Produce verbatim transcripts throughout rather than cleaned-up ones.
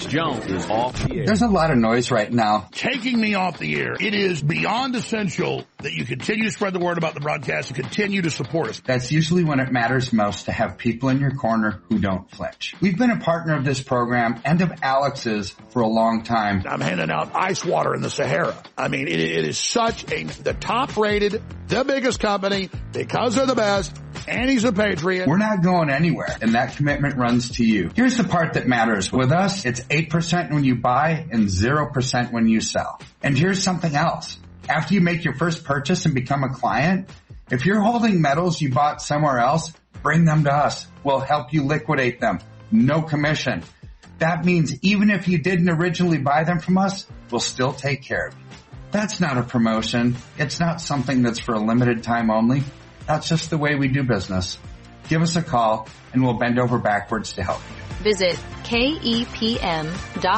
Alex Jones is off the air. There's a lot of noise right now. Taking me off the air. It is beyond essential that you continue to spread the word about the broadcast and continue to support us. That's usually when it matters most to have people in your corner who don't flinch. We've been a partner of this program and of Alex's for a long time. I'm handing out ice water in the Sahara. I mean, it, it is such a, the top rated, the biggest company because they're the best. And he's a patriot. We're not going anywhere, and that commitment runs to you. Here's the part that matters. With us, it's eight percent when you buy and zero percent when you sell. And here's something else. After you make your first purchase and become a client, if you're holding metals you bought somewhere else, bring them to us. We'll help you liquidate them. No commission. That means even if you didn't originally buy them from us, we'll still take care of you. That's not a promotion. It's not something that's for a limited time only. That's just the way we do business. Give us a call and we'll bend over backwards to help you. Visit kepm.com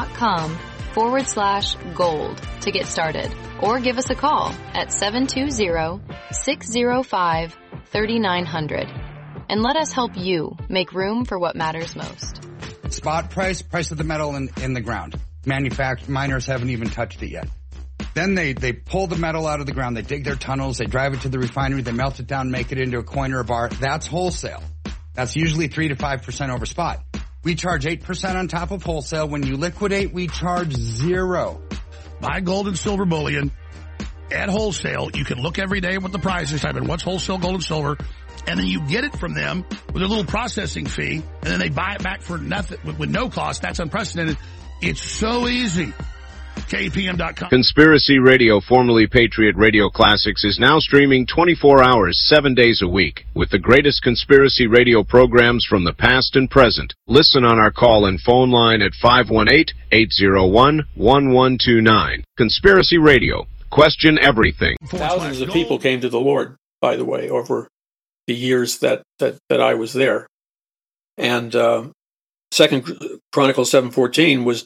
forward slash gold to get started, or give us a call at seven two zero, six zero five, three nine zero zero and let us help you make room for what matters most. Spot price, price of the metal in, in the ground. Manufacturers, miners haven't even touched it yet. Then they, they pull the metal out of the ground, they dig their tunnels, they drive it to the refinery, they melt it down, make it into a coin or a bar. That's wholesale. That's usually three to five percent over spot. We charge eight percent on top of wholesale. When you liquidate, we charge zero. Buy gold and silver bullion at wholesale. You can look every day what the price is, type in what's wholesale gold and silver, and then you get it from them with a little processing fee, and then they buy it back for nothing, with, with no cost. That's unprecedented. It's so easy. K P M dot com. Conspiracy Radio, formerly Patriot Radio Classics, is now streaming twenty-four hours, seven days a week, with the greatest conspiracy radio programs from the past and present. Listen on our call and phone line at five one eight, eight zero one, one one two nine. Conspiracy Radio. Question everything. Thousands of people came to the Lord, by the way, over the years that, that, that I was there. And uh, Second Chronicles seven fourteen was,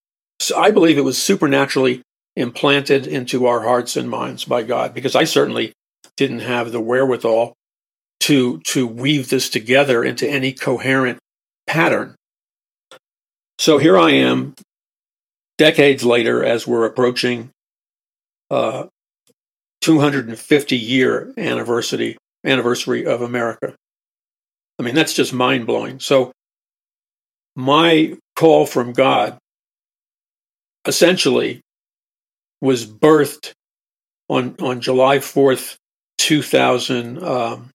I believe it was supernaturally implanted into our hearts and minds by God, because I certainly didn't have the wherewithal to to weave this together into any coherent pattern. So here I am, decades later, as we're approaching uh, two hundred fifty year anniversary anniversary of America. I mean, that's just mind blowing. So my call from God essentially was birthed on on July fourth, two thousand. Um,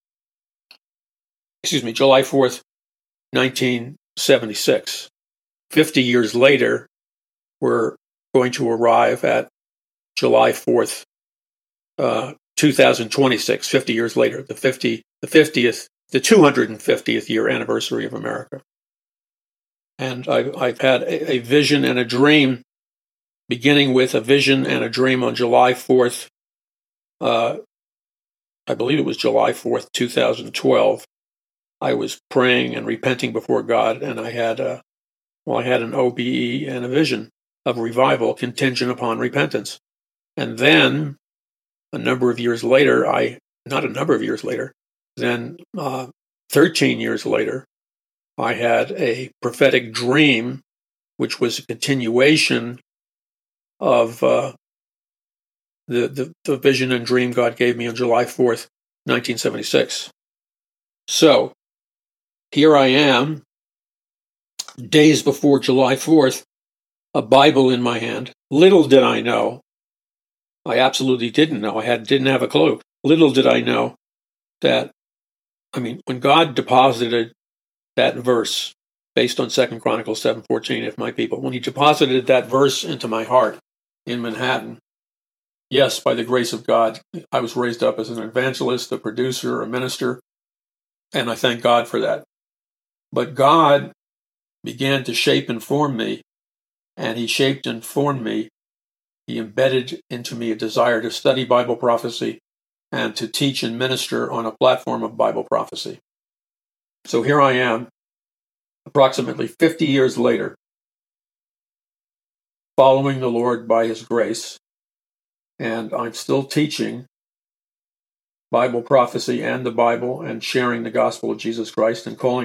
excuse me, July fourth, nineteen seventy-six. Fifty years later, we're going to arrive at July fourth, uh, two thousand twenty-six. Fifty years later, the fifty, the fiftieth, the two hundred fiftieth year anniversary of America. And I've, I've had a, a vision and a dream, beginning with a vision and a dream on July fourth. Uh, I believe it was July fourth, two thousand twelve. I was praying and repenting before God, and I had a, well, I had an O B E and a vision of revival contingent upon repentance. And then, a number of years later, I, not a number of years later, then uh, thirteen years later, I had a prophetic dream, which was a continuation of uh, the, the the vision and dream God gave me on July fourth, nineteen seventy-six. So, here I am, days before July fourth, a Bible in my hand. Little did I know, I absolutely didn't know, I had didn't have a clue. Little did I know that, I mean, when God deposited that verse based on Second Chronicles seven fourteen, if my people, when he deposited that verse into my heart in Manhattan, yes, by the grace of God, I was raised up as an evangelist, a producer, a minister, and I thank God for that. But God began to shape and form me, and he shaped and formed me. He embedded into me a desire to study Bible prophecy and to teach and minister on a platform of Bible prophecy. So here I am, approximately fifty years later, following the Lord by his grace, and I'm still teaching Bible prophecy and the Bible and sharing the gospel of Jesus Christ and calling